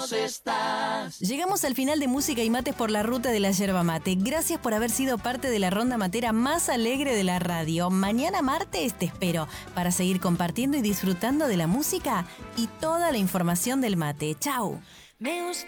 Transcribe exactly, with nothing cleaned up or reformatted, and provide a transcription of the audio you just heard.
lejos estás. Llegamos al final de Música y Mates por la ruta de la yerba mate. Gracias por haber sido parte de la ronda matera más alegre de la radio. Mañana martes te espero para seguir compartiendo y disfrutando de la música y toda la información del mate. ¡Chau! Me gusta